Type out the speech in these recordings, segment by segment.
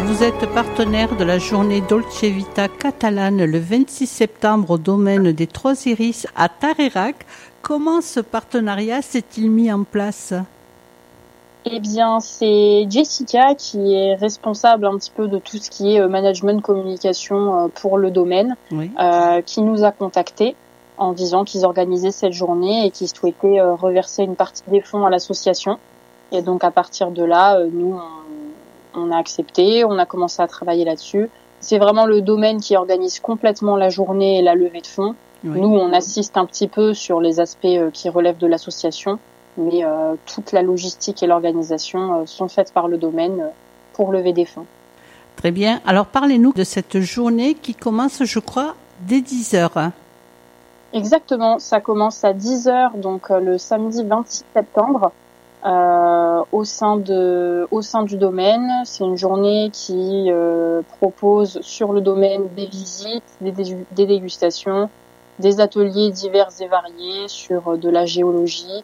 Vous êtes partenaire de la journée Dolce Vita catalane le 26 septembre au domaine des Trois Iris à Tarerac. Comment ce partenariat s'est-il mis en place ? Eh bien, c'est Jessica qui est responsable un petit peu de tout ce qui est management communication pour le domaine, Oui. Qui nous a contactés en disant qu'ils organisaient cette journée et qu'ils souhaitaient reverser une partie des fonds à l'association. Et donc, à partir de là, nous, on a accepté, on a commencé à travailler là-dessus. C'est vraiment le domaine qui organise complètement la journée et la levée de fonds. Oui. Nous, on assiste un petit peu sur les aspects qui relèvent de l'association, mais toute la logistique et l'organisation sont faites par le domaine pour lever des fonds. Très bien. Alors, parlez-nous de cette journée qui commence, je crois, dès 10h. Exactement, ça commence à 10h, donc le samedi 26 septembre. Au sein du domaine. C'est une journée qui propose sur le domaine des visites, des dégustations, des ateliers divers et variés sur de la géologie,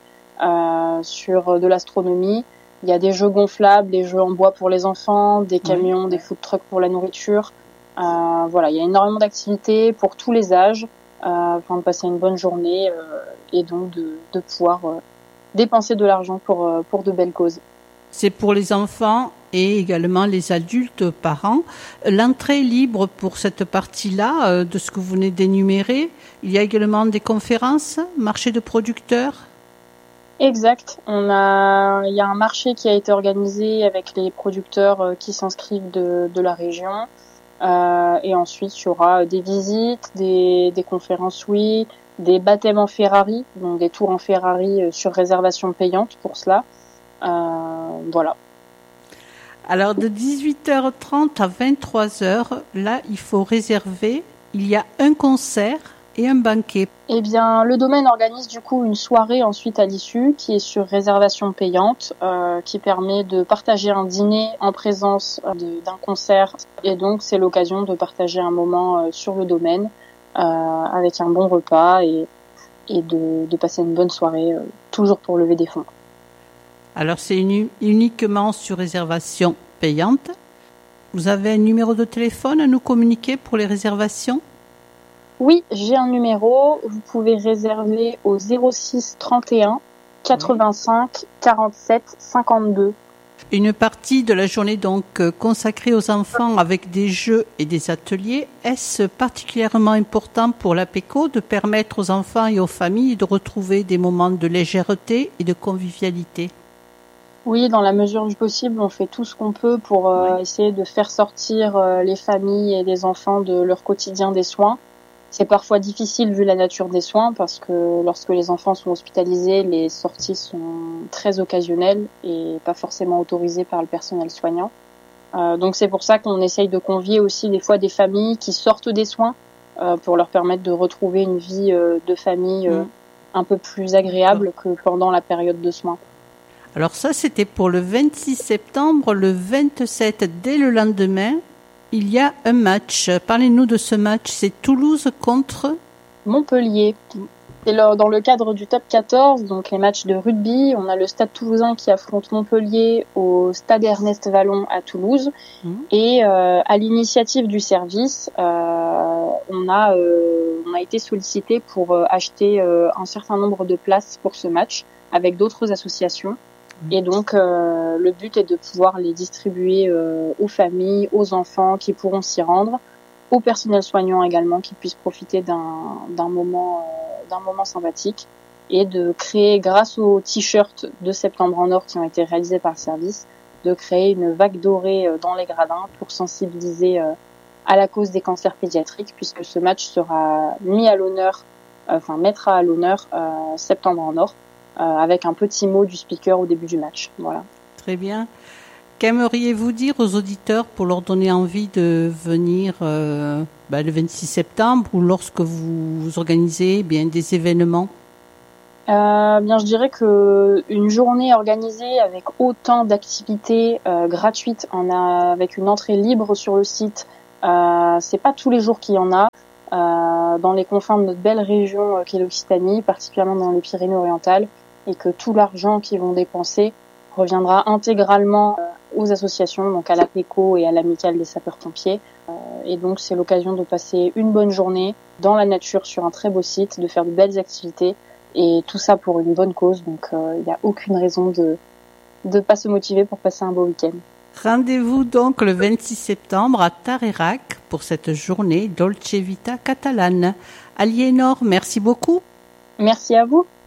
sur de l'astronomie. Il y a des jeux gonflables, des jeux en bois pour les enfants, des camions, des food trucks pour la nourriture. Voilà, il y a énormément d'activités pour tous les âges afin de passer une bonne journée et donc de pouvoir dépenser de l'argent pour de belles causes. C'est pour les enfants et également les adultes parents. L'entrée est libre pour cette partie-là de ce que vous venez d'énumérer. Il y a également des conférences, marché de producteurs. Exact. Il y a un marché qui a été organisé avec les producteurs qui s'inscrivent de la région. Et ensuite, il y aura des visites, des conférences, oui, des baptêmes en Ferrari, donc des tours en Ferrari sur réservation payante pour cela. Voilà. Alors, de 18h30 à 23h, là, il faut réserver. Il y a un concert et un banquet. Eh bien, le domaine organise du coup une soirée ensuite à l'issue qui est sur réservation payante, qui permet de partager un dîner en présence d'un concert. Et donc, c'est l'occasion de partager un moment sur le domaine avec un bon repas et de passer une bonne soirée, toujours pour lever des fonds. Alors, c'est uniquement sur réservation payante. Vous avez un numéro de téléphone à nous communiquer pour les réservations ? Oui, j'ai un numéro. Vous pouvez réserver au 06 31 85 47 52. Une partie de la journée donc consacrée aux enfants avec des jeux et des ateliers. Est-ce particulièrement important pour l'APECO de permettre aux enfants et aux familles de retrouver des moments de légèreté et de convivialité ? Oui, dans la mesure du possible, on fait tout ce qu'on peut pour essayer de faire sortir les familles et les enfants de leur quotidien des soins. C'est parfois difficile vu la nature des soins parce que lorsque les enfants sont hospitalisés, les sorties sont très occasionnelles et pas forcément autorisées par le personnel soignant. Donc c'est pour ça qu'on essaye de convier aussi des fois des familles qui sortent des soins pour leur permettre de retrouver une vie de famille un peu plus agréable que pendant la période de soins. Alors ça, c'était pour le 26 septembre. Le 27, dès le lendemain, il y a un match. Parlez-nous de ce match. C'est Toulouse contre Montpellier. C'est dans le cadre du top 14, donc les matchs de rugby. On a le Stade Toulousain qui affronte Montpellier au Stade Ernest Vallon à Toulouse. Et à l'initiative du service, on a été sollicité pour acheter un certain nombre de places pour ce match avec d'autres associations. Et donc, le but est de pouvoir les distribuer aux familles, aux enfants qui pourront s'y rendre, au personnel soignant également qui puisse profiter d'un moment sympathique et de créer, grâce aux t-shirts de Septembre en Or qui ont été réalisés par le service, de créer une vague dorée dans les gradins pour sensibiliser à la cause des cancers pédiatriques, puisque ce match sera mettra à l'honneur Septembre en Or. Avec un petit mot du speaker au début du match. Voilà. Très bien. Qu'aimeriez-vous dire aux auditeurs pour leur donner envie de venir le 26 septembre ou lorsque vous organisez des événements ? Je dirais que une journée organisée avec autant d'activités gratuites, avec une entrée libre sur le site, c'est pas tous les jours qu'il y en a. Dans les confins de notre belle région qu'est l'Occitanie, particulièrement dans les Pyrénées-Orientales, et que tout l'argent qu'ils vont dépenser reviendra intégralement aux associations, donc à l'APECO et à l'Amicale des sapeurs-pompiers. Et donc c'est l'occasion de passer une bonne journée dans la nature sur un très beau site, de faire de belles activités et tout ça pour une bonne cause. Donc il n'y a aucune raison de pas se motiver pour passer un beau week-end. Rendez-vous donc le 26 septembre à Tarerac pour cette journée Dolce Vita catalane. Aliénor, merci beaucoup. Merci à vous.